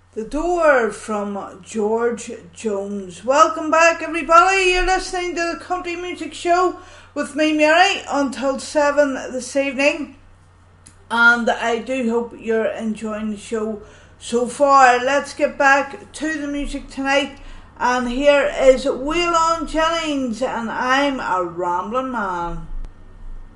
The Door from George Jones. Welcome back, everybody. You're listening to the Country Music Show with me, Mary, until 7 this evening. And I do hope you're enjoying the show so far. Let's get back to the music tonight. And here is Waylon Jennings, and I'm a Rambling Man.